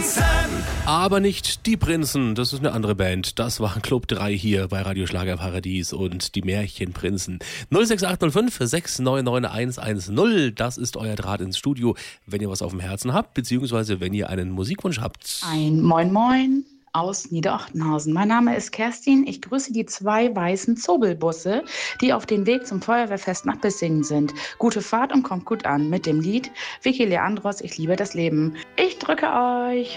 Aber nicht die Prinzen, das ist eine andere Band. Das war Club 3 hier bei Radio Schlagerparadies und die Märchenprinzen. 06805 699 110, das ist euer Draht ins Studio, wenn ihr was auf dem Herzen habt, beziehungsweise wenn ihr einen Musikwunsch habt. Ein Moin Moin aus Niederachtenhausen. Mein Name ist Kerstin. Ich grüße die 2 weißen Zobelbusse, die auf dem Weg zum Feuerwehrfest nach Bissingen sind. Gute Fahrt und kommt gut an mit dem Lied Vicky Leandros, Ich liebe das Leben. Ich drücke euch.